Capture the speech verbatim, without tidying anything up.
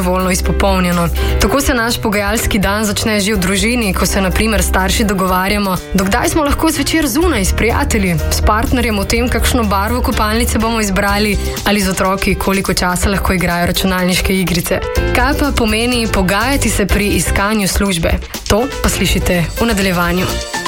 prostovoljno izpopolnjeno. Tako se naš pogajalski dan začne že v družini, ko se na primer starši dogovarjamo, dokdaj smo lahko zvečer zunaj s prijatelji, s partnerjem o tem, kakšno barvo kopalnice bomo izbrali ali z otroki, koliko časa lahko igrajo računalniške igrice. Kaj pa pomeni pogajati se pri iskanju službe? To pa slišite v nadaljevanju.